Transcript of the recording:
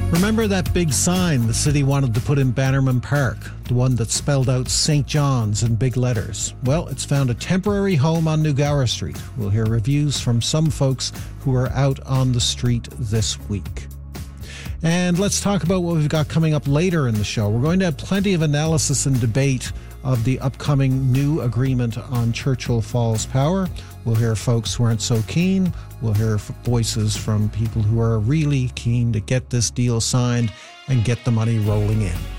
Remember that big sign the city wanted to put in Bannerman Park? The one that spelled out St. John's in big letters? Well, it's found a temporary home on New Gower Street. We'll hear reviews from some folks who are out on the street this week. And let's talk about what we've got coming up later in the show. We're going to have plenty of analysis and debate of the upcoming new agreement on Churchill Falls Power. We'll hear folks who aren't so keen. We'll hear voices from people who are really keen to get this deal signed and get the money rolling in.